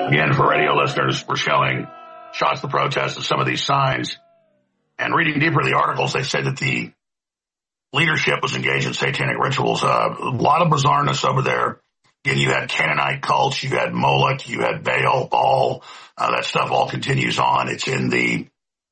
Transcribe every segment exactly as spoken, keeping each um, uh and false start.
Again, for radio listeners, we're showing shots of the protests and some of these signs. And reading deeper in the articles, they said that the leadership was engaged in satanic rituals. Uh, a lot of bizarreness over there. Again, you had Canaanite cults, you had Moloch, you had Baal, Baal. Uh, that stuff all continues on. It's in the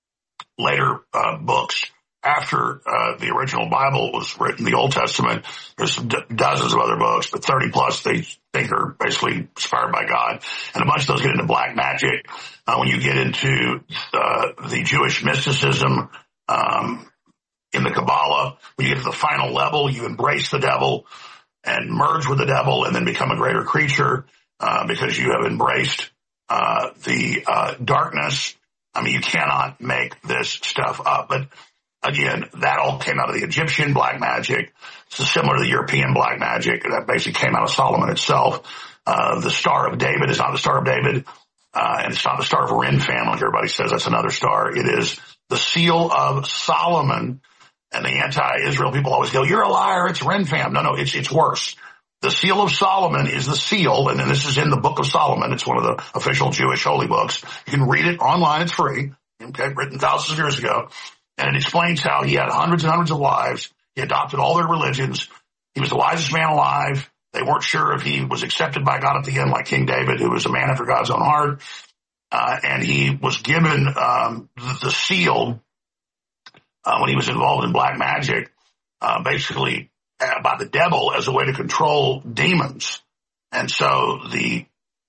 later uh, books. After uh, the original Bible was written, the Old Testament, there's d- dozens of other books, but thirty plus they think are basically inspired by God. And a bunch of those get into black magic. Uh, when you get into uh, the Jewish mysticism um, in the Kabbalah, when you get to the final level, you embrace the devil and merge with the devil and then become a greater creature uh, because you have embraced uh, the uh, darkness. I mean, you cannot make this stuff up. But again, that all came out of the Egyptian black magic. It's similar to the European black magic. That basically came out of Solomon itself. Uh, the Star of David is not the Star of David, uh, and it's not the Star of Ren-Fam, like everybody says. That's another star. It is the seal of Solomon. And the anti-Israel people always go, you're a liar, it's Ren-Fam. No, no, it's it's worse. The seal of Solomon is the seal, and then this is in the Book of Solomon. It's one of the official Jewish holy books. You can read it online. It's free. Okay, written thousands of years ago. And it explains how he had hundreds and hundreds of wives. He adopted all their religions. He was the wisest man alive. They weren't sure if he was accepted by God at the end, like King David, who was a man after God's own heart. Uh, and he was given um, the, the seal uh, when he was involved in black magic, uh, basically uh, by the devil as a way to control demons. And so the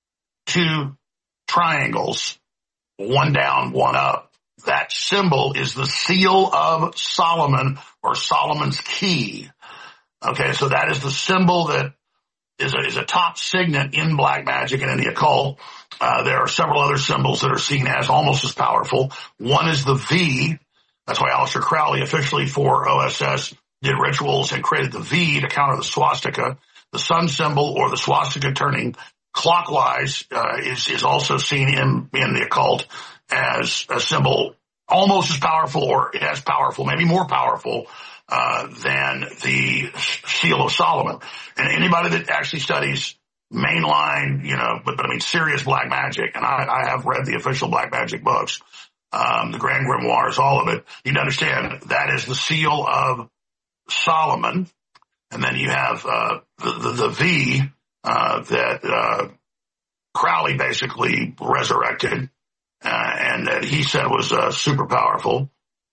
two triangles, one down, one up, that symbol is the seal of Solomon, or Solomon's key. Okay, so that is the symbol that is a, is a top signet in black magic and in the occult. Uh, there are several other symbols that are seen as almost as powerful. One is the V. That's why Aleister Crowley, officially for O S S, did rituals and created the V to counter the swastika. The sun symbol, or the swastika turning clockwise, uh, is, is also seen in, in the occult as a symbol almost as powerful, or as powerful, maybe more powerful, uh, than the seal of Solomon. And anybody that actually studies mainline, you know, but, but I mean serious black magic, and I, I have read the official black magic books, um, the Grand Grimoires, all of it, you'd understand that is the seal of Solomon. And then you have, uh, the, the, the V, uh, that, uh, Crowley basically resurrected. Uh, and that he said was uh, super powerful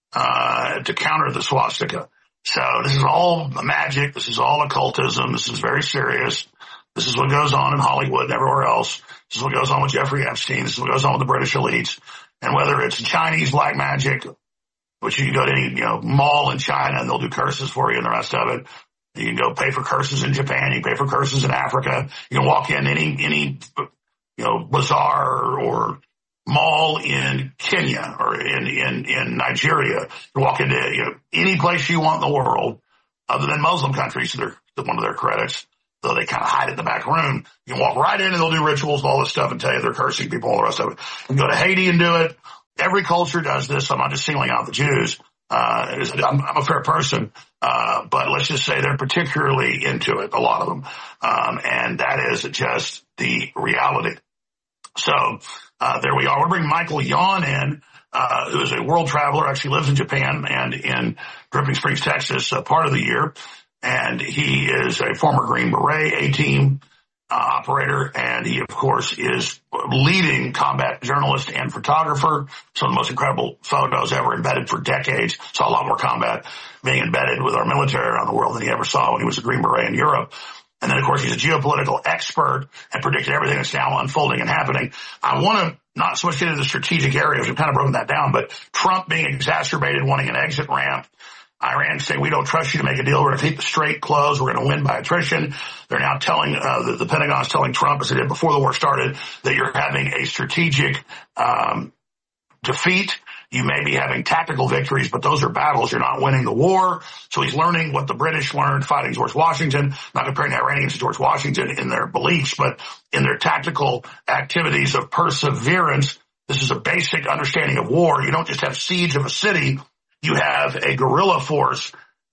uh, to counter the swastika. So this is all magic. This is all occultism. This is very serious. This is what goes on in Hollywood and everywhere else. This is what goes on with Jeffrey Epstein. This is what goes on with the British elites. And whether it's Chinese black magic, which you can go to any you know mall in China and they'll do curses for you and the rest of it. You can go pay for curses in Japan. You can pay for curses in Africa. You can walk in any any you know bazaar or mall in Kenya or in, in, in Nigeria. You walk into you know, any place you want in the world other than Muslim countries. So they're one of their credits, though they kind of hide in the back room. You can walk right in and they'll do rituals and all this stuff and tell you they're cursing people and all the rest of it. You can go to Haiti and do it. Every culture does this. I'm not just singling out the Jews. Uh, I'm, I'm a fair person, uh, but let's just say they're particularly into it, a lot of them. Um, and that is just the reality. So, Uh, there we are. We'll bring Michael Yon in, uh, who is a world traveler, actually lives in Japan and in Dripping Springs, Texas, uh, part of the year. And he is a former Green Beret A-team uh, operator. And he, of course, is leading combat journalist and photographer. Some of the most incredible photos ever embedded for decades. Saw a lot more combat being embedded with our military around the world than he ever saw when he was a Green Beret in Europe. And then, of course, he's a geopolitical expert and predicted everything that's now unfolding and happening. I want to not so much get into the strategic areas. We've kind of broken that down, but Trump being exacerbated, wanting an exit ramp. Iran saying, we don't trust you to make a deal. We're going to keep the strait closed. We're going to win by attrition. They're now telling, uh, the, the Pentagon is telling Trump, as they did before the war started, that you're having a strategic, um, defeat. You may be having tactical victories, but those are battles. You're not winning the war. So he's learning what the British learned fighting George Washington, not comparing the Iranians to George Washington in their beliefs, but in their tactical activities of perseverance. This is a basic understanding of war. You don't just have siege of a city. You have a guerrilla force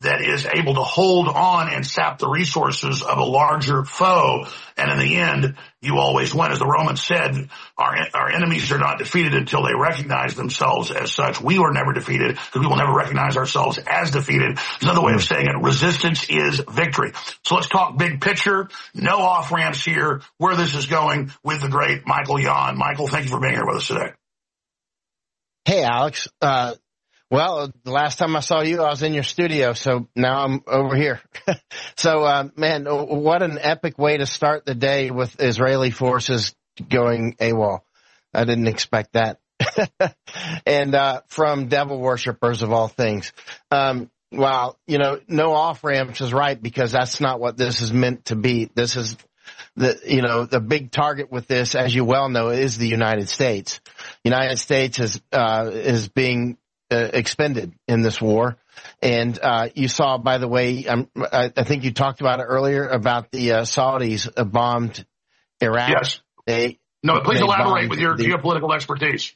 that is able to hold on and sap the resources of a larger foe. And in the end, you always win. As the Romans said, our, our enemies are not defeated until they recognize themselves as such. We were never defeated because we will never recognize ourselves as defeated. There's another way of saying it. Resistance is victory. So let's talk big picture. No off ramps here, where this is going with the great Michael Yon. Michael, thank you for being here with us today. Hey, Alex. Uh, Well, the last time I saw you, I was in your studio, so now I'm over here. so, uh, man, what an epic way to start the day with Israeli forces going AWOL. I didn't expect that. and uh, from devil worshippers of all things. Um, wow, you know, no off-ramps is right, because that's not what this is meant to be. This is the, you know, the big target with this, as you well know, is the United States. United States is uh, is being Uh, expended in this war. And uh, you saw, by the way, um, I, I think you talked about it earlier, about the uh, Saudis uh, bombed Iraq. Yes. They, no, please they elaborate with your the, geopolitical expertise.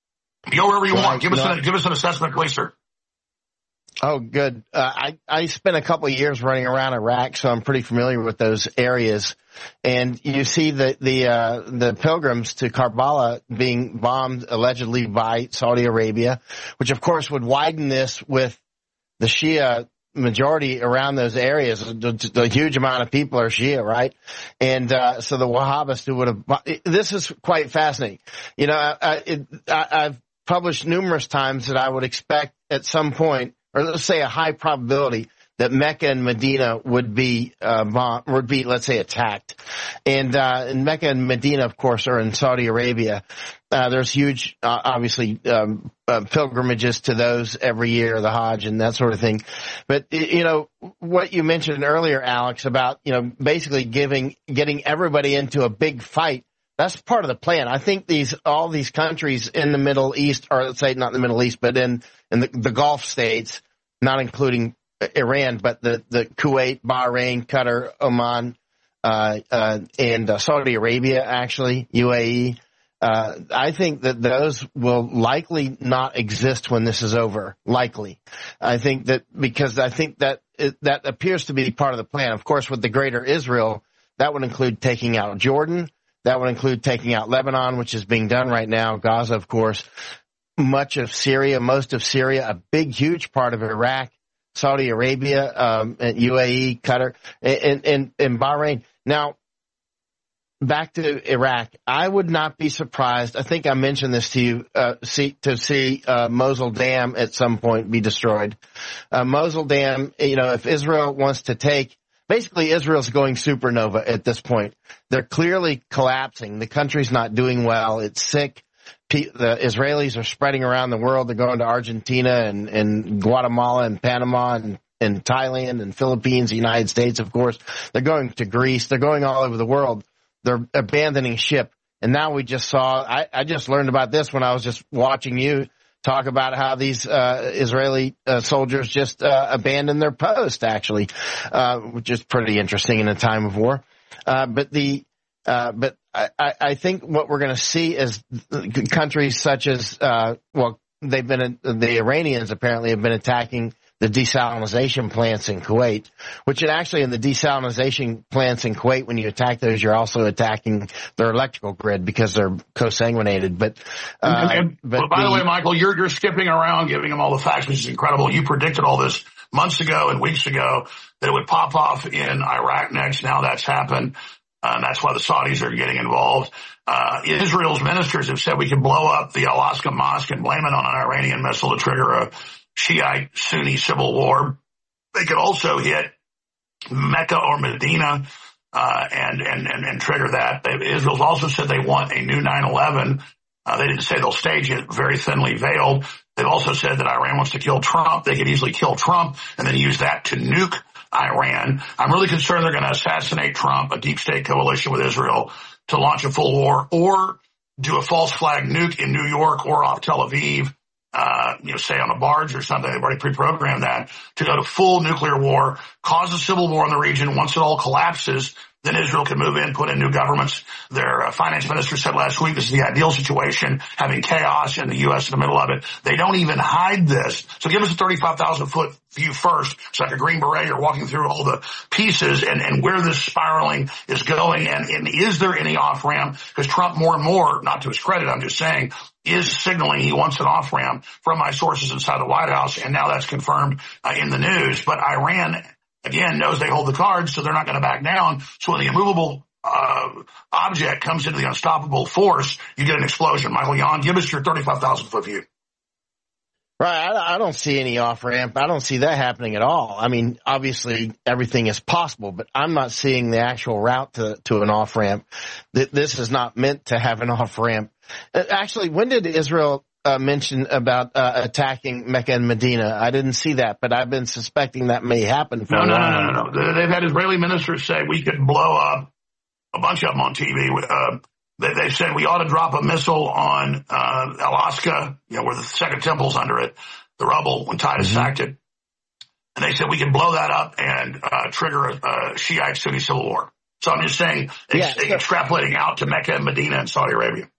Go wherever you right, want. Give us, no, an, give us an assessment, please, sir. Oh, good. Uh, I, I spent a couple of years running around Iraq, so I'm pretty familiar with those areas. And you see the, the, uh, the pilgrims to Karbala being bombed allegedly by Saudi Arabia, which of course would widen this with the Shia majority around those areas. The huge amount of people are Shia, right? And, uh, so the Wahhabists who would have, this is quite fascinating. You know, I, it, I, I've published numerous times that I would expect at some point, or let's say a high probability, that Mecca and Medina would be, uh, bomb, would be, let's say, attacked. And, uh, and Mecca and Medina, of course, are in Saudi Arabia. Uh, there's huge, uh, obviously, um, uh, pilgrimages to those every year, the Hajj and that sort of thing. But, you know, what you mentioned earlier, Alex, about, you know, basically giving, getting everybody into a big fight, that's part of the plan. I think these, all these countries in the Middle East, or let's say not the Middle East, but in, in the, the Gulf states, not including Iran, but the, the Kuwait, Bahrain, Qatar, Oman, uh, uh, and uh, Saudi Arabia, actually, U A E. Uh, I think that those will likely not exist when this is over. Likely. I think that, because I think that it, that appears to be part of the plan. Of course, with the greater Israel, that would include taking out Jordan. That would include taking out Lebanon, which is being done right now. Gaza, of course, much of Syria, most of Syria, a big, huge part of Iraq, Saudi Arabia, um, and U A E, Qatar, and, and, and Bahrain. Now, back to Iraq, I would not be surprised. I think I mentioned this to you, uh, see, to see, uh, Mosul Dam at some point be destroyed. Uh, Mosul Dam, you know, if Israel wants to take, basically Israel's going supernova at this point. They're clearly collapsing. The country's not doing well. It's sick. The Israelis are spreading around the world. They're going to Argentina and, and Guatemala and Panama and, and Thailand and Philippines, the United States, of course. They're going to Greece. They're going all over the world. They're abandoning ship. And now we just saw, I, I just learned about this when I was just watching you talk about how these uh, Israeli uh, soldiers just uh, abandoned their post, actually, uh, which is pretty interesting in a time of war. Uh, but the Uh, but I, I think what we're going to see is countries such as, uh, well, they've been, the Iranians apparently have been attacking the desalination plants in Kuwait, which is actually in the desalination plants in Kuwait, when you attack those, you're also attacking their electrical grid because they're co-sanguinated. But, uh, and, and, but well, by the, the way, Michael, you're, you're skipping around giving them all the facts, which is incredible. You predicted all this months ago and weeks ago that it would pop off in Iraq next. Now that's happened. Uh, and that's why the Saudis are getting involved. Uh, Israel's ministers have said we can blow up the Al-Aqsa Mosque and blame it on an Iranian missile to trigger a Shiite Sunni civil war. They could also hit Mecca or Medina, uh, and, and, and, and trigger that. They, Israel's also said they want a new nine eleven. Uh, they didn't say they'll stage it, very thinly veiled. They've also said that Iran wants to kill Trump. They could easily kill Trump and then use that to nuke Iran. I'm really concerned they're going to assassinate Trump, a deep state coalition with Israel, to launch a full war, or do a false flag nuke in New York or off Tel Aviv, uh, you know, say on a barge or something. They've already pre-programmed that to go to full nuclear war, cause a civil war in the region. Once it all collapses, then Israel could move in, put in new governments. Their uh, finance minister said last week this is the ideal situation, having chaos and the U S in the middle of it. They don't even hide this. So give us a thirty-five thousand foot view first. It's like a Green Beret. You're walking through all the pieces and, and where this spiraling is going. And, and is there any off-ramp? Because Trump more and more, not to his credit, I'm just saying, is signaling he wants an off-ramp from my sources inside the White House. And now that's confirmed uh, in the news. But Iran, again, knows they hold the cards, so they're not going to back down. So when the immovable uh, object comes into the unstoppable force, you get an explosion. Michael Yon, give us your thirty-five thousand foot view. Right. I, I don't see any off ramp. I don't see that happening at all. I mean, obviously everything is possible, but I'm not seeing the actual route to, to an off ramp. This is not meant to have an off ramp. Actually, when did Israel uh, mention about uh, attacking Mecca and Medina? I didn't see that, but I've been suspecting that may happen for no, a no, while. No, no, no, no. They've had Israeli ministers say we could blow up a bunch of them on T V. Uh, They, they said we ought to drop a missile on uh, Alaska, you know, where the Second Temple's under it, the rubble, when Titus mm-hmm. sacked it. And they said we can blow that up and uh, trigger a, a Shiite-Sunni civil war. So I'm just saying, yeah, ex- so, extrapolating out to Mecca and Medina and Saudi Arabia.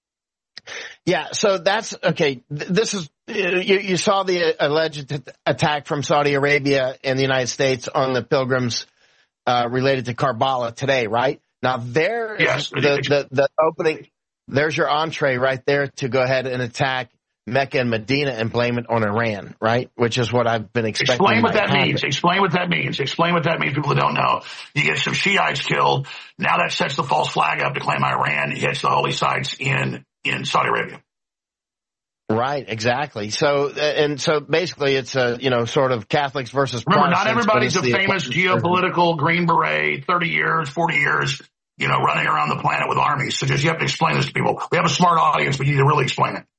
Yeah, so that's, okay, this is, you, you saw the alleged attack from Saudi Arabia and the United States on the pilgrims uh, related to Karbala today, right? Now, there yes, is the, the, the opening. There's your entree right there to go ahead and attack Mecca and Medina and blame it on Iran, right? Which is what I've been expecting. Explain what that happen. means. Explain what that means. Explain what that means. People that don't know. You get some Shiites killed. Now that sets the false flag up to claim Iran hits the holy sites in, in Saudi Arabia. Right, exactly. So, and so basically it's a, you know, sort of Catholics versus Remember, Protestants. not everybody's a famous geopolitical Green Beret, thirty years, forty years, you know, running around the planet with armies. So just you have to explain this to people. We have a smart audience, but you need to really explain it.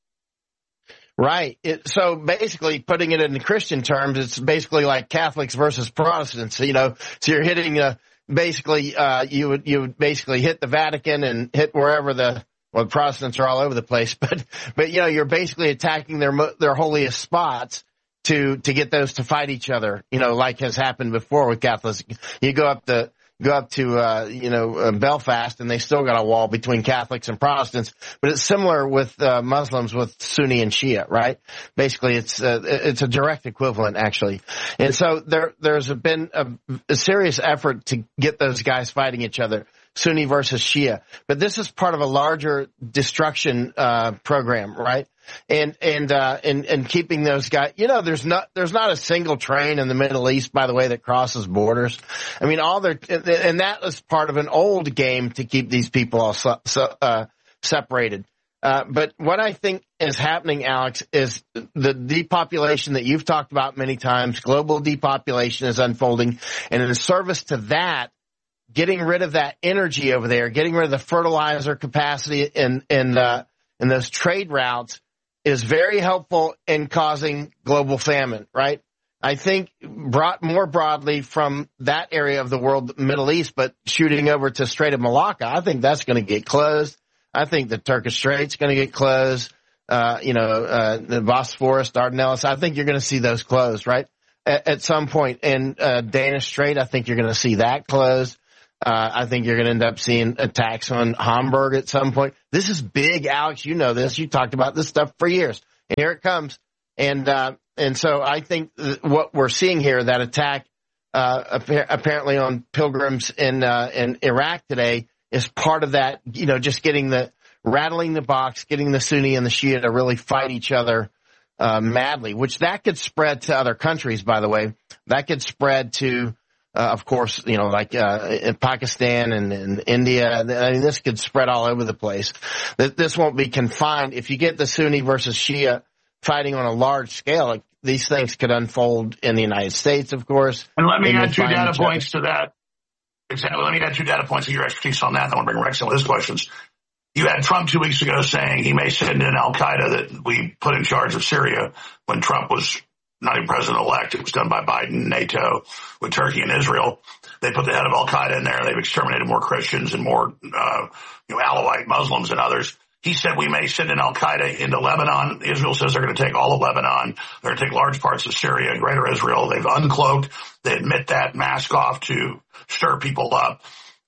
Right. It, so basically putting it in Christian terms, it's basically like Catholics versus Protestants, you know, so you're hitting, uh, basically, uh, you would, you would basically hit the Vatican and hit wherever the, well, the Protestants are all over the place, but, but, you know, you're basically attacking their, their holiest spots to, to get those to fight each other, you know, like has happened before with Catholics. You go up the, go up to, uh, you know, uh, Belfast and they still got a wall between Catholics and Protestants, but it's similar with, uh, Muslims with Sunni and Shia, right? Basically it's, uh, it's a direct equivalent actually. And so there, there's been a, a serious effort to get those guys fighting each other. Sunni versus Shia. But this is part of a larger destruction uh program, right? And and uh and and keeping those guys, you know, there's not there's not a single train in the Middle East, by the way, that crosses borders. I mean, all their and that was part of an old game to keep these people all so, so, uh separated. Uh but what I think is happening, Alex, is the depopulation that you've talked about many times. Global depopulation is unfolding, and in service to that, getting rid of that energy over there, getting rid of the fertilizer capacity and, and, uh, and those trade routes is very helpful in causing global famine, right? I think brought more broadly from that area of the world, the Middle East, but shooting over to Strait of Malacca, I think that's going to get closed. I think the Turkish Strait's going to get closed. Uh, you know, uh, the Bosphorus, Dardanelles, I think you're going to see those closed, right? At, at some point. And, uh, Danish Strait, I think you're going to see that closed. Uh, I think you're going to end up seeing attacks on Hamburg at some point. This is big, Alex. You know this. You talked about this stuff for years. And here it comes. And, uh, and so I think what we're seeing here, that attack, uh, apparently on pilgrims in, uh, in Iraq today is part of that, you know, just getting the, rattling the box, getting the Sunni and the Shia to really fight each other, uh, madly, which that could spread to other countries, by the way. That could spread to, Uh, of course, you know, like, uh, in Pakistan and, and India. I mean, this could spread all over the place. This won't be confined. If you get the Sunni versus Shia fighting on a large scale, like, these things could unfold in the United States, of course. And let me add two data points to that. Exactly. Let me add two data points of your expertise on that. I want to bring Rex in with his questions. You had Trump two weeks ago saying he may send in Al-Qaeda that we put in charge of Syria when Trump was not even president-elect. It was done by Biden, NATO, with Turkey and Israel. They put the head of Al-Qaeda in there. They've exterminated more Christians and more, uh, you know, Alawite Muslims and others. He said we may send in Al-Qaeda into Lebanon. Israel says they're going to take all of Lebanon. They're going to take large parts of Syria and greater Israel. They've uncloaked. They admit that, mask off to stir people up.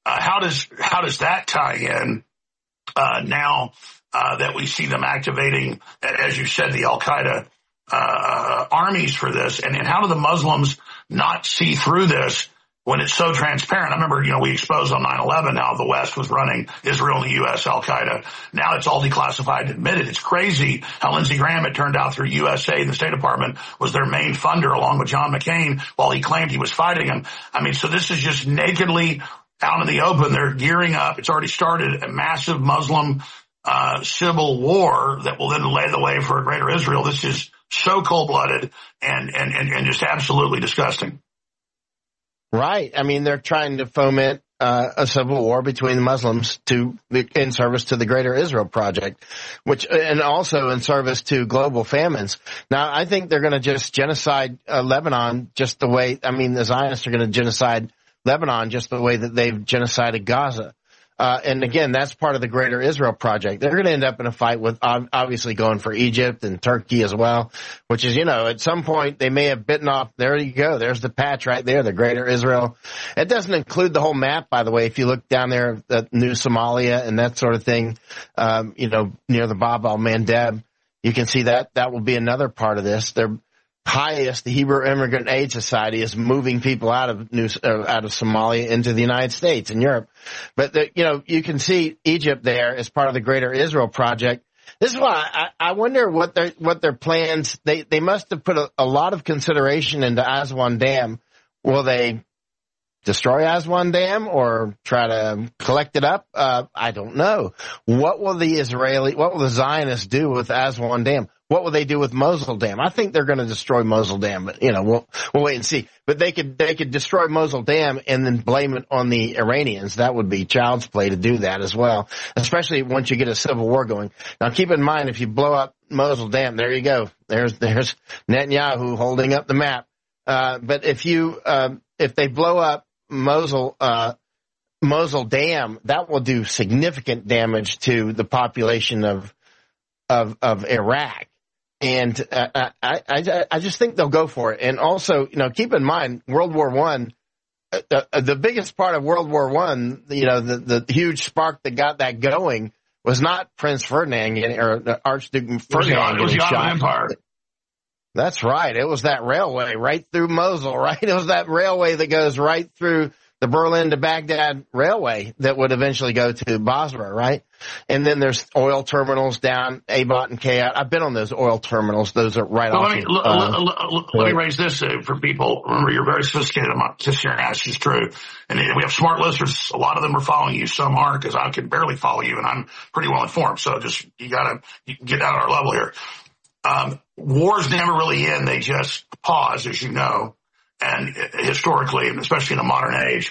uh, how does how does that tie in uh, now uh, that we see them activating, as you said, the Al Qaeda uh, armies for this, and, and how do the Muslims not see through this when it's so transparent? I remember, you know, we exposed on nine eleven how the West was running Israel and the U S, Al Qaeda. Now it's all declassified and admitted. It's crazy how Lindsey Graham, it turned out through U S A, the State Department, was their main funder along with John McCain while he claimed he was fighting him. I mean, so this is just nakedly out in the open. They're gearing up. It's already started a massive Muslim uh civil war that will then lay the way for a greater Israel. This is so cold-blooded and, and, and, and just absolutely disgusting. Right. I mean, they're trying to foment uh, a civil war between the Muslims to in service to the Greater Israel Project, which and also in service to global famines. Now, I think they're going to just genocide uh, Lebanon just the way, I mean, the Zionists are going to genocide Lebanon just the way that they've genocided Gaza. Uh, and again, that's part of the Greater Israel Project. They're going to end up in a fight with obviously going for Egypt and Turkey as well, which is, you know, at some point they may have bitten off. There you go. There's the patch right there, the Greater Israel. It doesn't include the whole map, by the way. If you look down there, the new Somalia and that sort of thing, um, you know, near the Bab al-Mandeb, you can see that that will be another part of this. They're highest, the Hebrew Immigrant Aid Society is moving people out of New, uh, out of Somalia into the United States and Europe. But, the, you know, you can see Egypt there as part of the Greater Israel Project. This is why I, I wonder what their, what their plans, they, they must have put a, a lot of consideration into Aswan Dam. Will they destroy Aswan Dam or try to collect it up? Uh, I don't know. What will the Israeli, what will the Zionists do with Aswan Dam? What will they do with Mosul Dam? I think they're going to destroy Mosul Dam, but, you know, we'll, we'll wait and see. But they could, they could destroy Mosul Dam and then blame it on the Iranians. That would be child's play to do that as well, especially once you get a civil war going. Now, keep in mind, if you blow up Mosul Dam, there you go. There's, there's Netanyahu holding up the map. Uh, but if you, uh, if they blow up Mosul, uh, Mosul Dam, that will do significant damage to the population of, of, of Iraq. And uh, I, I, I just think they'll go for it. And also, you know, keep in mind, World War One, uh, uh, the biggest part of World War One, you know, the, the huge spark that got that going was not Prince Ferdinand getting, or Archduke Ferdinand. It was the Ottoman Empire. That's right. It was that railway right through Mosul, right? It was that railway that goes right through the Berlin to Baghdad railway that would eventually go to Basra, right? And then there's oil terminals down Abot and Kayat. I've been on those oil terminals. Those are right well, off. Let me, of, l- uh, l- l- let me raise this uh, for people. Remember, you're very sophisticated. I'm not just here and ask is true. And we have smart listeners. A lot of them are following you. Some aren't, because I can barely follow you, and I'm pretty well informed. So just, you gotta you get down at our level here. Um, wars never really end. They just pause, as you know, and uh, historically, and especially in the modern age.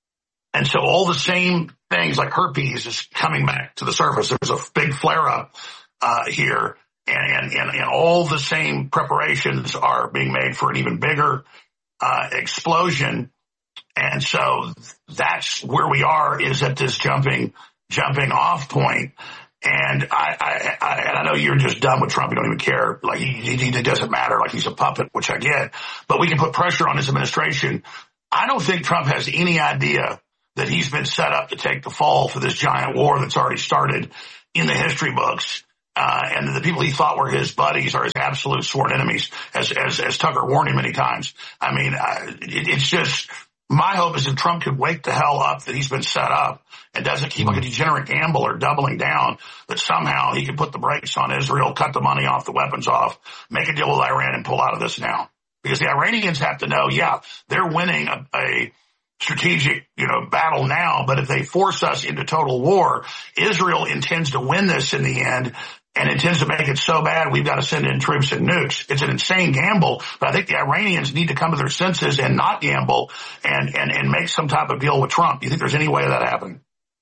And so all the same things like herpes is coming back to the surface. There's a big flare up, uh, here, and, and, and all the same preparations are being made for an even bigger, uh, explosion. And so that's where we are, is at this jumping, jumping off point. And I, I, I, and I know you're just done with Trump. You don't even care. Like he, he, he it doesn't matter. Like he's a puppet, which I get, but we can put pressure on his administration. I don't think Trump has any idea that he's been set up to take the fall for this giant war that's already started in the history books. Uh, and the people he thought were his buddies are his absolute sworn enemies, as, as, as Tucker warned him many times. I mean, uh, it, it's just, my hope is if Trump could wake the hell up that he's been set up and doesn't keep like a degenerate gambler doubling down, that somehow he can put the brakes on Israel, cut the money off, the weapons off, make a deal with Iran and pull out of this now. Because the Iranians have to know, yeah, they're winning a, a strategic, you know, battle now, but if they force us into total war, Israel intends to win this in the end and intends to make it so bad we've got to send in troops and nukes. It's an insane gamble, but I think the Iranians need to come to their senses and not gamble and, and, and make some type of deal with Trump. Do you think there's any way of that happening?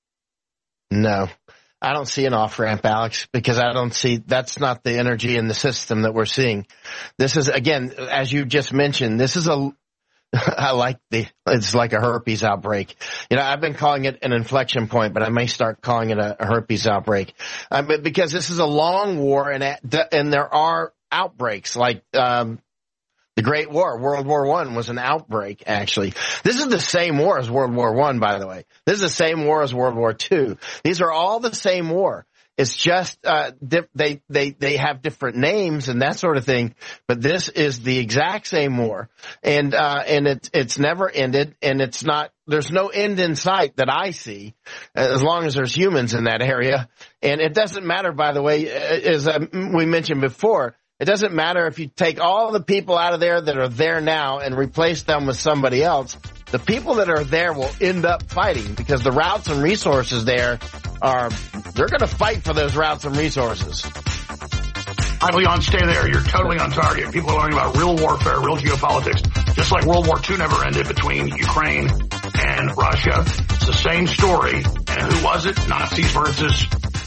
No. I don't see an off-ramp, Alex, because I don't see, that's not the energy in the system that we're seeing. This is, again, as you just mentioned, this is a, I like the, it's like a herpes outbreak. You know, I've been calling it an inflection point, but I may start calling it a, a herpes outbreak. Um, but because this is a long war and, and there are outbreaks like, um, The Great War, World War One, was an outbreak, actually. This is the same war as World War One, by the way. This is the same war as World War Two. These are all the same war. It's just uh dip, they they they have different names and that sort of thing, but this is the exact same war, and uh and it's it's never ended, and it's not. There's no end in sight that I see, as long as there's humans in that area. And it doesn't matter, by the way, as uh, we mentioned before. It doesn't matter if you take all the people out of there that are there now and replace them with somebody else. The people that are there will end up fighting, because the routes and resources there are, they're going to fight for those routes and resources. Hi, Leon, stay there. You're totally on target. People are learning about real warfare, real geopolitics. Just like World War Two never ended between Ukraine and Russia. It's the same story. And who was it? Nazis versus...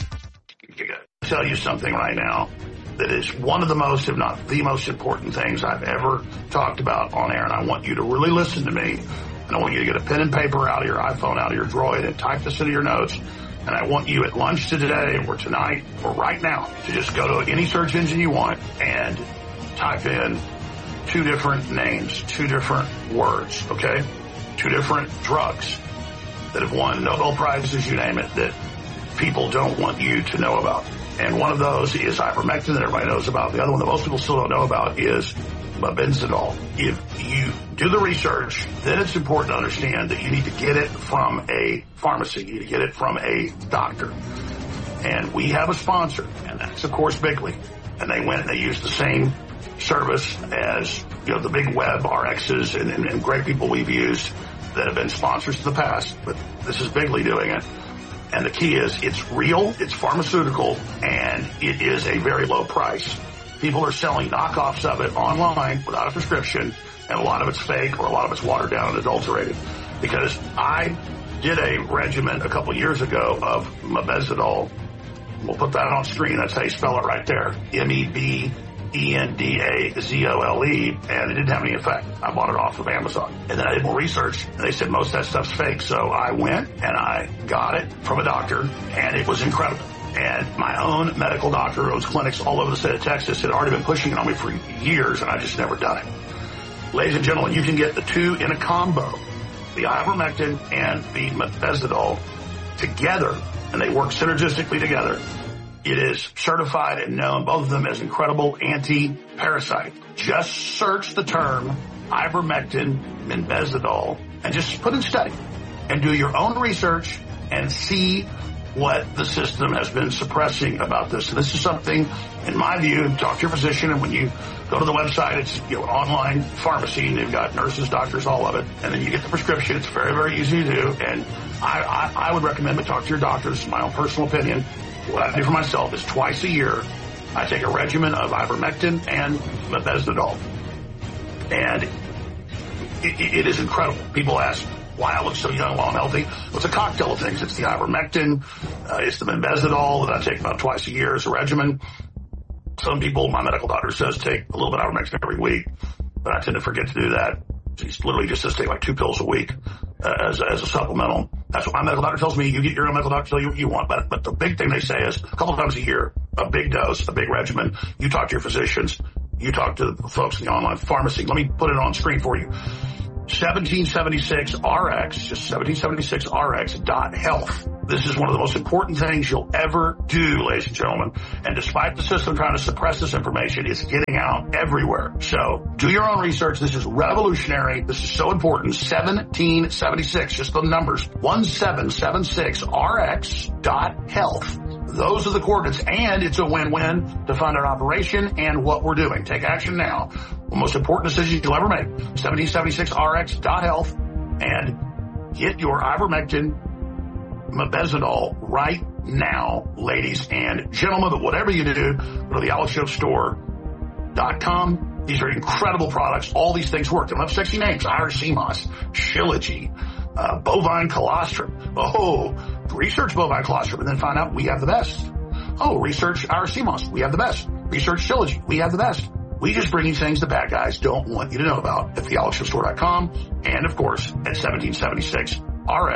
I'll tell you something right now that is one of the most, if not the most important things I've ever talked about on air. And I want you to really listen to me. And I want you to get a pen and paper out of your iPhone, out of your Droid, and type this into your notes. And I want you at lunch today or tonight or right now to just go to any search engine you want and type in two different names, two different words, okay? Two different drugs that have won Nobel Prizes, you name it, that people don't want you to know about. And one of those is ivermectin that everybody knows about. The other one that most people still don't know about is mebendazole. If you do the research, then it's important to understand that you need to get it from a pharmacy. You need to get it from a doctor. And we have a sponsor, and that's, of course, Bigley. And they went and they used the same service as, you know, the big web R Xs and, and, and great people we've used that have been sponsors in the past. But this is Bigley doing it. And the key is it's real, it's pharmaceutical, and it is a very low price. People are selling knockoffs of it online without a prescription, and a lot of it's fake or a lot of it's watered down and adulterated. Because I did a regimen a couple years ago of mebendazole. We'll put that on screen. That's how you spell it right there. M E B E N D A Z O L E, and it didn't have any effect. I bought it off of Amazon. And then I did more research, and they said most of that stuff's fake. So I went and I got it from a doctor, and it was incredible. And my own medical doctor, who owns clinics all over the state of Texas, had already been pushing it on me for years, and I just never done it. Ladies and gentlemen, you can get the two in a combo, the ivermectin and the mebendazole together, and they work synergistically together. It is certified and known, both of them, as incredible anti-parasite. Just search the term ivermectin, mebendazole, and just put in study and do your own research and see what the system has been suppressing about this. And this is something, in my view, talk to your physician, and when you go to the website, it's, you know, an online pharmacy, and they've got nurses, doctors, all of it. And then you get the prescription. It's very, very easy to do. And I, I, I would recommend, but talk to your doctors, my own personal opinion. What I do for myself is twice a year, I take a regimen of ivermectin and mebendazole. And it, it is incredible. People ask why I look so young while I'm healthy. Well, it's a cocktail of things. It's the ivermectin, uh, it's the mebendazole that I take about twice a year as a regimen. Some people, my medical doctor says, take a little bit of ivermectin every week, but I tend to forget to do that. He's literally just says take like two pills a week uh, as, as a supplemental. That's what my medical doctor tells me. You get your own medical doctor tell you what you want. But, but the big thing they say is a couple of times a year, a big dose, a big regimen. You talk to your physicians. You talk to the folks in the online pharmacy. Let me put it on screen for you. seventeen seventy-six R X, just seventeen seventy-six R X dot health. This is one of the most important things you'll ever do, ladies and gentlemen. And despite the system trying to suppress this information, it's getting out everywhere. So do your own research. This is revolutionary. This is so important. seventeen seventy-six, just the numbers. seventeen seventy-six R X dot health. Those are the coordinates, and it's a win-win to fund our operation and what we're doing. Take action now. The most important decision you'll ever make. seventeen seventy-six R X dot health, and get your ivermectin, mebendazole right now, ladies and gentlemen. But whatever you do, go to the alex jones store dot com. These are incredible products. All these things work. They don't have sexy names. Iracemos, Shilajit, uh, bovine colostrum. Oh, research bovine colostrum and then find out we have the best. Oh, research Iracemos. We have the best. Research Shilajit. We have the best. We just bring you things the bad guys don't want you to know about at the alex jones store dot com and, of course, at seventeen seventy-six R X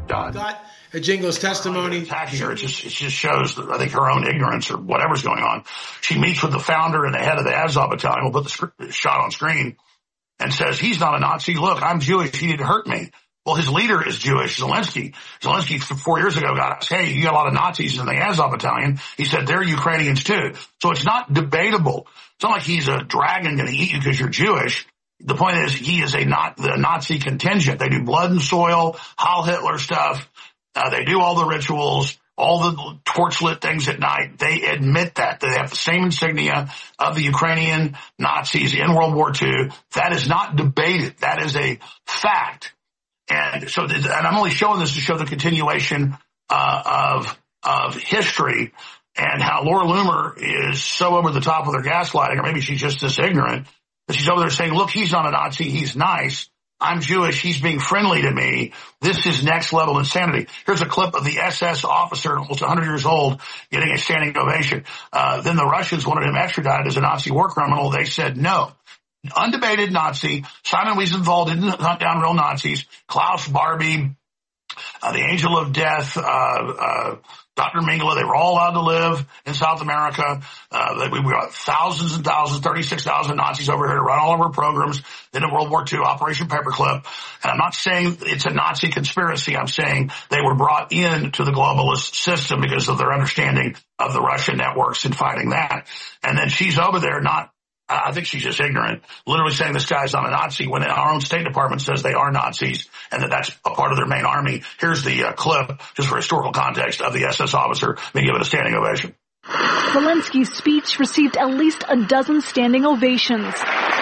done. Got at Jingo's testimony. Attacking her, it just, it just shows, I think, her own ignorance or whatever's going on. She meets with the founder and the head of the Azov battalion. We'll put the sc- shot on screen and says, he's not a Nazi. Look, I'm Jewish. He didn't hurt me. Well, his leader is Jewish, Zelensky. Zelensky four years ago got asked, hey, you got a lot of Nazis in the Azov battalion. He said, they're Ukrainians too. So it's not debatable. It's not like he's a dragon going to eat you because you're Jewish. The point is he is a not the Nazi contingent. They do blood and soil, Heil Hitler stuff. Uh, they do all the rituals, all the torch lit things at night. They admit that. They have the same insignia of the Ukrainian Nazis in World War Two. That is not debated. That is a fact. And so, and I'm only showing this to show the continuation uh, of of history and how Laura Loomer is so over the top with her gaslighting, or maybe she's just this ignorant, that she's over there saying, look, he's not a Nazi, he's nice. I'm Jewish, he's being friendly to me. This is next level insanity. Here's a clip of the S S officer, almost one hundred years old, getting a standing ovation. Uh, then the Russians wanted him extradited as a Nazi war criminal. They said no. Undebated Nazi. Simon Wiesenthal didn't hunt down real Nazis. Klaus Barbie, uh, the Angel of Death, uh, uh, Doctor Mengele, they were all allowed to live in South America. Uh, we got thousands and thousands, thirty-six thousand Nazis over here to run all of our programs. Then in World War Two, Operation Paperclip. And I'm not saying it's a Nazi conspiracy. I'm saying they were brought in to the globalist system because of their understanding of the Russian networks and fighting that. And then she's over there not I think she's just ignorant, literally saying this guy's not a Nazi when our own State Department says they are Nazis and that that's a part of their main army. Here's the uh, clip, just for historical context, of the S S officer being given a standing ovation. Zelensky's speech received at least a dozen standing ovations.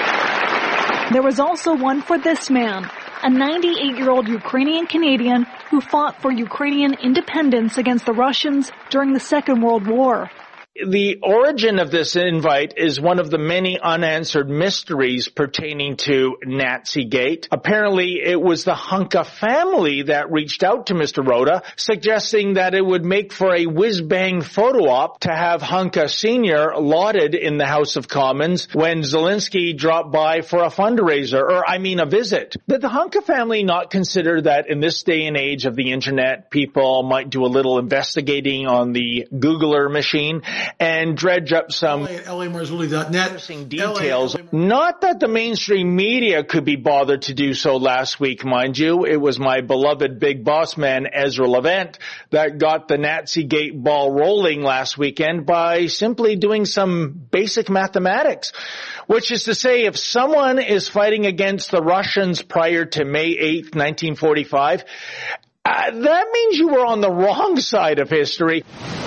There was also one for this man, a ninety-eight-year-old Ukrainian Canadian who fought for Ukrainian independence against the Russians during the Second World War. The origin of this invite is one of the many unanswered mysteries pertaining to Nazigate. Apparently, it was the Hunka family that reached out to Mister Rota, suggesting that it would make for a whiz-bang photo op to have Hunka Senior lauded in the House of Commons when Zelensky dropped by for a fundraiser, or I mean a visit. Did the Hunka family not consider that in this day and age of the internet, people might do a little investigating on the Googler machine and dredge up some L A Marzulli dot net interesting details? L A, L A. Not that the mainstream media could be bothered to do so last week, mind you. It was my beloved big boss man, Ezra Levant, that got the Nazigate ball rolling last weekend by simply doing some basic mathematics. Which is to say, if someone is fighting against the Russians prior to May eighth, nineteen forty-five, uh, that means you were on the wrong side of history.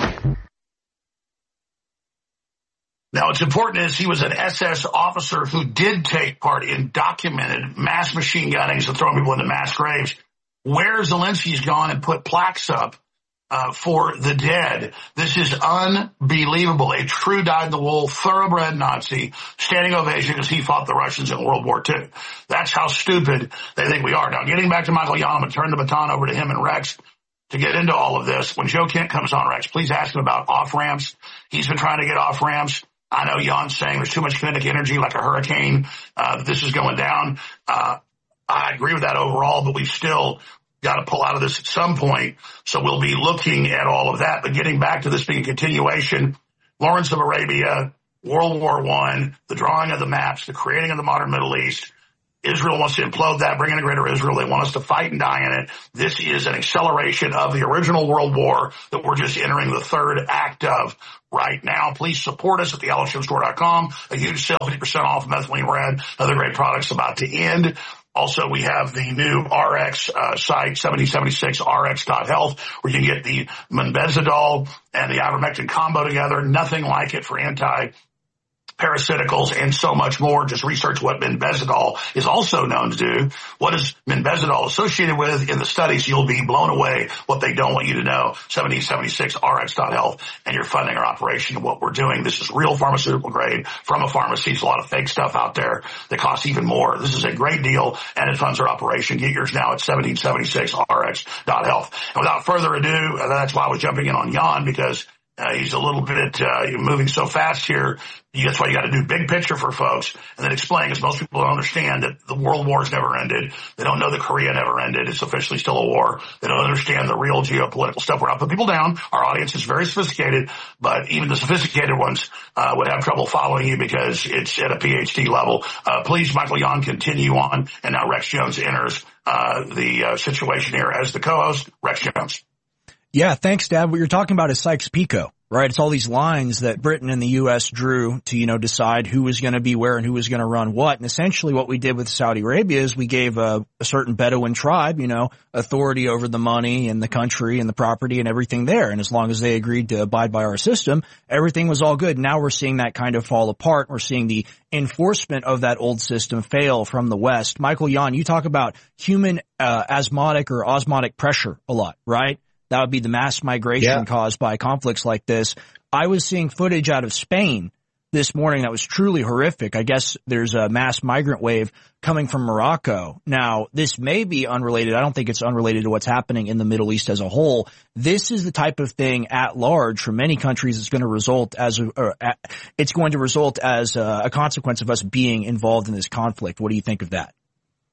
Now, what's important is he was an S S officer who did take part in documented mass machine gunnings and throwing people into mass graves. Where Zelensky's gone and put plaques up uh, for the dead. This is unbelievable. A true dyed-in-the-wool, thoroughbred Nazi standing ovation because he fought the Russians in World War Two. That's how stupid they think we are. Now, getting back to Michael Yon, I'm going to turn the baton over to him and Rex to get into all of this. When Joe Kent comes on, Rex, please ask him about off-ramps. He's been trying to get off-ramps. I know Jan's saying there's too much kinetic energy like a hurricane. Uh, this is going down. Uh, I agree with that overall, but we've still got to pull out of this at some point. So we'll be looking at all of that. But getting back to this being a continuation, Lawrence of Arabia, World War One, the drawing of the maps, the creating of the modern Middle East. Israel wants to implode that, bring in a greater Israel. They want us to fight and die in it. This is an acceleration of the original World War that we're just entering the third act of right now. Please support us at the alex jones store dot com. A huge sale, fifty percent off Methylene Red, other great products about to end. Also, we have the new R X uh, site, seventy seventy-six R X dot health, where you can get the Menbenzidol and the ivermectin combo together. Nothing like it for anti parasiticals and so much more. Just research what Menbenzidol is also known to do. What is Menbenzidol associated with in the studies? You'll be blown away what they don't want you to know. seventy seventy-six R X dot health, and you're funding our operation and what we're doing. This is real pharmaceutical grade from a pharmacy. There's a lot of fake stuff out there that costs even more. This is a great deal, and it funds our operation. Get yours now at seventeen seventy-six R X dot health. And without further ado, that's why I was jumping in on Jan, because Uh, he's a little bit uh, moving so fast here. That's why you got to do big picture for folks and then explain, because most people don't understand that the world wars never ended. They don't know that Korea never ended. It's officially still a war. They don't understand the real geopolitical stuff. We're not putting people down. Our audience is very sophisticated, but even the sophisticated ones uh, would have trouble following you because it's at a P H D level. Uh, please, Michael Yon, continue on. And now Rex Jones enters uh, the uh, situation here as the co-host. Rex Jones. Yeah, thanks, Dad. What you're talking about is Sykes-Picot, right? It's all these lines that Britain and the U S drew to, you know, decide who was going to be where and who was going to run what. And essentially what we did with Saudi Arabia is we gave a, a certain Bedouin tribe, you know, authority over the money and the country and the property and everything there. And as long as they agreed to abide by our system, everything was all good. Now we're seeing that kind of fall apart. We're seeing the enforcement of that old system fail from the West. Michael Yon, you talk about human uh, osmotic or osmotic pressure a lot, right? That would be the mass migration yeah. caused by conflicts like this. I was seeing footage out of Spain this morning that was truly horrific. I guess there's a mass migrant wave coming from Morocco. Now, this may be unrelated. I don't think it's unrelated to what's happening in the Middle East as a whole. This is the type of thing at large for many countries that's going to result as a, or it's going to result as a, a consequence of us being involved in this conflict. What do you think of that?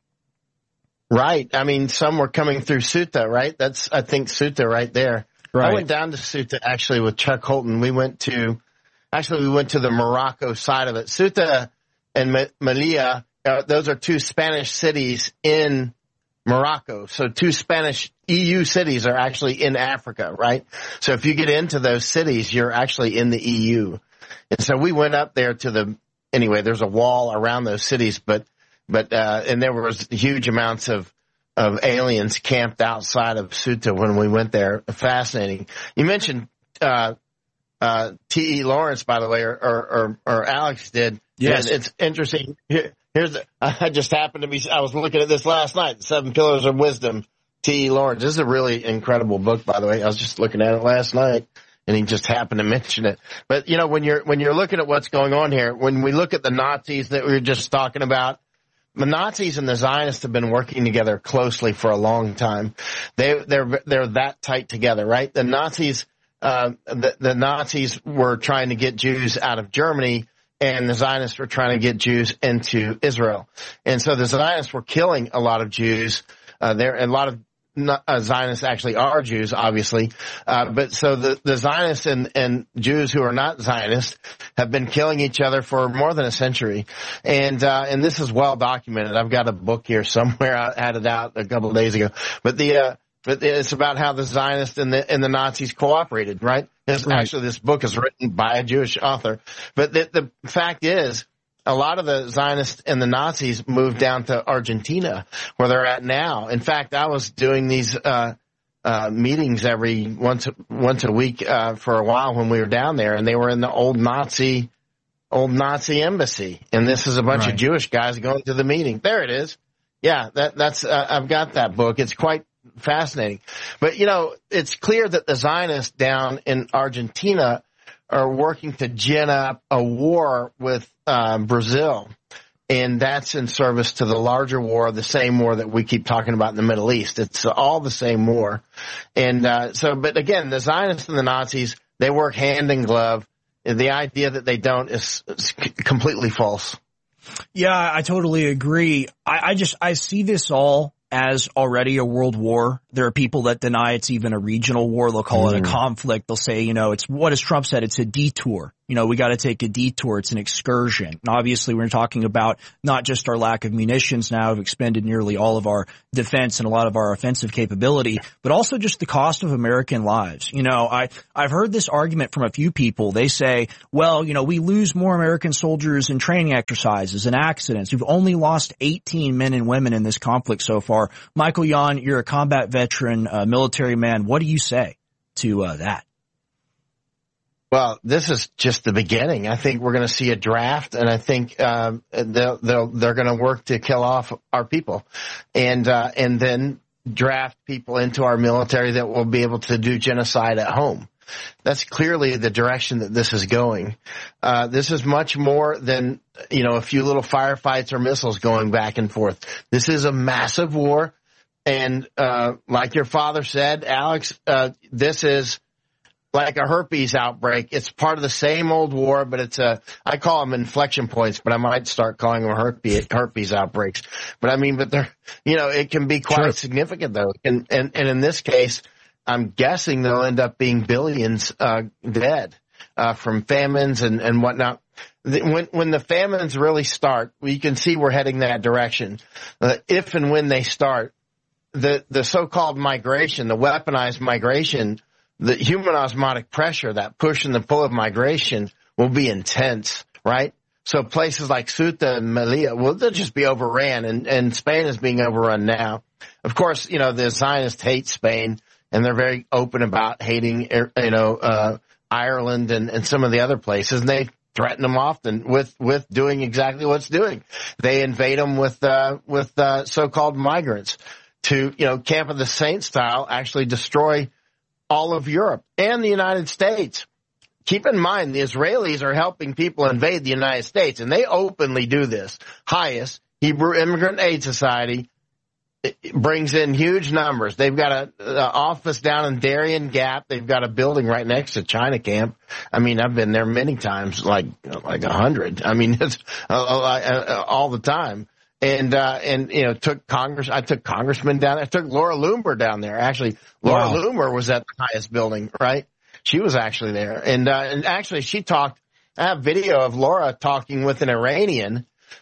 Right. I mean, some were coming through Ceuta, right? That's, I think, Ceuta right there. Right. I went down to Ceuta actually with Chuck Holton. We went to, actually we went to the Morocco side of it. Ceuta and Melilla, uh, those are two Spanish cities in Morocco. So two Spanish E U cities are actually in Africa, right? So if you get into those cities, you're actually in the E U. And so we went up there to the, anyway, there's a wall around those cities, but But, uh, and there was huge amounts of, of aliens camped outside of Ceuta when we went there. Fascinating. You mentioned, uh, uh, T E Lawrence, by the way, or, or, or, or Alex did. Yes. And it's interesting. Here, here's, the, I just happened to be, I was looking at this last night, Seven Pillars of Wisdom, T E Lawrence. This is a really incredible book, by the way. I was just looking at it last night. And he just happened to mention it. But, you know, when you're, when you're looking at what's going on here, when we look at the Nazis that we were just talking about, the Nazis and the Zionists have been working together closely for a long time. They, they're, they're that tight together, right? The Nazis, uh, the, the Nazis were trying to get Jews out of Germany, and the Zionists were trying to get Jews into Israel. And so the Zionists were killing a lot of Jews. Uh, there, a lot of Not, uh, Zionists actually are Jews, obviously. Uh, but so the, the Zionists and, and Jews who are not Zionists have been killing each other for more than a century. And, uh, and this is well documented. I've got a book here somewhere. I had it out a couple of days ago. But the, uh, but it's about how the Zionists and the, and the Nazis cooperated, right? This, right. Actually, this book is written by a Jewish author. But the, the fact is, a lot of the Zionists and the Nazis moved down to Argentina, where they're at now. In fact, I was doing these uh, uh meetings every once once a week uh for a while when we were down there, and they were in the old Nazi old Nazi embassy. And this is a bunch right. of Jewish guys going to the meeting. There it is. Yeah, that that's uh, I've got that book. It's quite fascinating. But you know, it's clear that the Zionists down in Argentina are working to gin up a war with uh, Brazil, and that's in service to the larger war, the same war that we keep talking about in the Middle East. It's all the same war. And uh, so, but again, the Zionists and the Nazis, they work hand in glove. The idea that they don't is, is completely false. Yeah, I totally agree. I, I just, I see this all as already a world war. There are people that deny it's even a regional war. They'll call mm. it a conflict. They'll say, you know, it's what has Trump said? It's a detour. You know, we got to take a detour. It's an excursion. And obviously we're talking about not just our lack of munitions now. We've expended nearly all of our defense and a lot of our offensive capability, but also just the cost of American lives. You know, I, I've heard this argument from a few people. They say, well, you know, we lose more American soldiers in training exercises and accidents. We've only lost eighteen men and women in this conflict so far. Michael Yon, you're a combat veteran, uh, military man. What do you say to uh, that? Well, this is just the beginning. I think we're going to see a draft, and I think um, they'll, they'll, they're going to work to kill off our people, and uh, and then draft people into our military that will be able to do genocide at home. That's clearly the direction that this is going. Uh, this is much more than, you know, a few little firefights or missiles going back and forth. This is a massive war, and uh, like your father said, Alex, uh, this is like a herpes outbreak. It's part of the same old war, but it's a, I call them inflection points, but I might start calling them herpes, herpes outbreaks. But I mean, but they're, you know, it can be quite Sure. significant though. And, and, and in this case, I'm guessing there'll end up being billions, uh, dead, uh, from famines and, and whatnot. When, when the famines really start, we can see we're heading that direction. Uh, if and when they start, the, the so-called migration, the weaponized migration, the human osmotic pressure, that push and the pull of migration will be intense, right? So places like Ceuta and Melilla, well, they'll just be overran, and, and Spain is being overrun now. Of course, you know, the Zionists hate Spain, and they're very open about hating, you know, uh, Ireland and, and some of the other places, and they threaten them often with, with doing exactly what it's doing. They invade them with, uh, with, uh, so-called migrants to, you know, Camp of the Saints style, actually destroy all of Europe and the United States. Keep in mind, the Israelis are helping people invade the United States, and they openly do this. HIAS, Hebrew Immigrant Aid Society, brings in huge numbers. They've got a, a office down in Darien Gap. They've got a building right next to China Camp. I mean, I've been there many times, like like a hundred. I mean, it's uh, uh, all the time. And uh and you know, took Congress. I took congressmen down there. I took Laura Loomer down there. Actually, Laura Wow. Loomer was at the HIAS building, right? She was actually there, and uh, and actually she talked. I have video of Laura talking with an Iranian.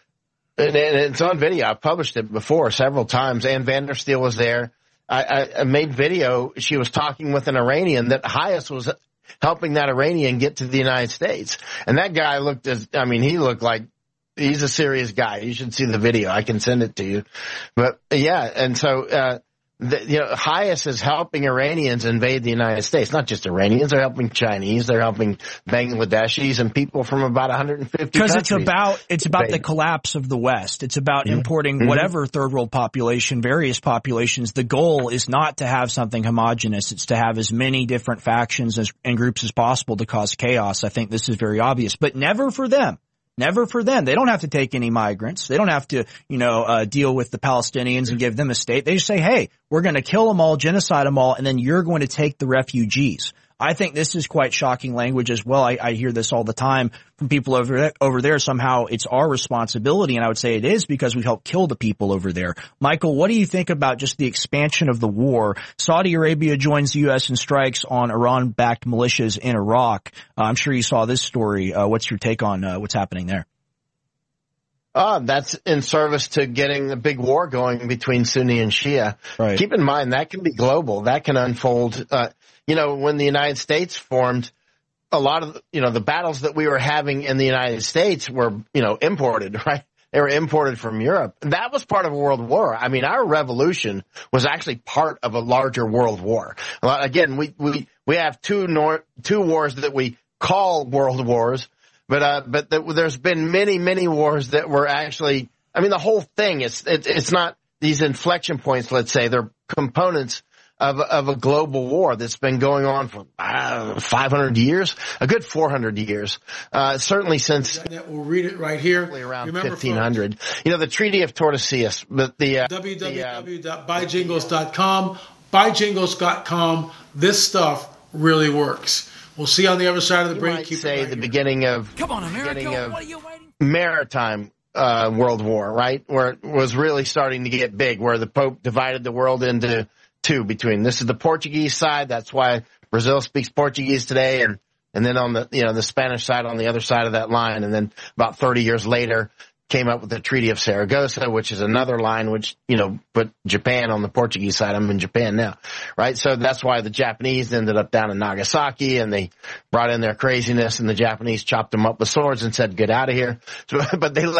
And it's on video. I've published it before several times. Ann Vandersteel was there. I, I, I made video. She was talking with an Iranian that HIAS was helping that Iranian get to the United States. And that guy looked as, I mean, he looked like he's a serious guy. You should see the video. I can send it to you. But yeah, and so, uh, the, you know, HIAS is helping Iranians invade the United States. Not just Iranians. They're helping Chinese. They're helping Bangladeshis and people from about one hundred fifty Because countries. it's about it's about the Invade. collapse of the West. It's about Mm-hmm. importing Mm-hmm. whatever third world population, various populations. The goal is not to have something homogenous. It's to have as many different factions as, and groups as possible to cause chaos. I think this is very obvious, but never for them. Never for them. They don't have to take any migrants. They don't have to, you know, uh, deal with the Palestinians and give them a state. They just say, hey, we're going to kill them all, genocide them all, and then you're going to take the refugees. I think this is quite shocking language as well. I, I hear this all the time from people over there, over there. Somehow it's our responsibility, and I would say it is because we helped kill the people over there. Michael, what do you think about just the expansion of the war? Saudi Arabia joins the U S and strikes on Iran-backed militias in Iraq. Uh, I'm sure you saw this story. Uh, what's your take on uh, what's happening there? Oh, that's in service to getting a big war going between Sunni and Shia. Right. Keep in mind, that can be global. That can unfold. Uh, you know, when the United States formed, a lot of, you know, the battles that we were having in the United States were, you know, imported, right? They were imported from Europe. That was part of a world war. I mean, our revolution was actually part of a larger world war. Well, again, we, we, we have two nor- two wars that we call world wars. But, uh, but the, there's been many, many wars that were actually, I mean, the whole thing, it's, it, it's not these inflection points, let's say, they're components of, of a global war that's been going on for uh, five hundred years, a good four hundred years, uh, certainly since We'll read it right here. around Remember, fifteen hundred. You know, the Treaty of Tordesillas, but the, uh, w w the, uh, w dot buy jingles dot com, buy jingles dot com. This stuff really works. We'll see you on the other side of the you break. might Keep it say right the here. beginning of, Come on, beginning America. of What are you waiting maritime uh world war, right? Where it was really starting to get big, where the Pope divided the world into two between this is the Portuguese side, that's why Brazil speaks Portuguese today, and and then on the, you know, the Spanish side on the other side of that line, and then about thirty years later came up with the Treaty of Saragossa, which is another line which, you know, put Japan on the Portuguese side. I'm in Japan now, right? So that's why the Japanese ended up down in Nagasaki, and they brought in their craziness, and the Japanese chopped them up with swords and said, get out of here. So, but they let